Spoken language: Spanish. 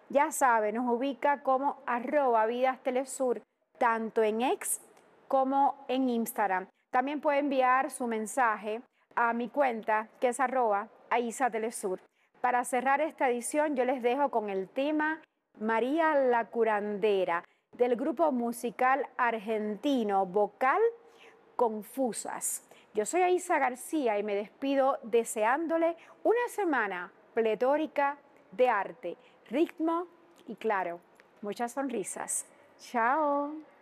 Ya sabe, nos ubica como @vidastelesur, tanto en X como en Instagram. También puede enviar su mensaje a mi cuenta, que es @aisatelesur. Para cerrar esta edición, yo les dejo con el tema María la Curandera, del grupo musical argentino Vocal Confusas. Yo soy Aisa García y me despido deseándole una semana pletórica de arte, ritmo y, claro, muchas sonrisas. Chao.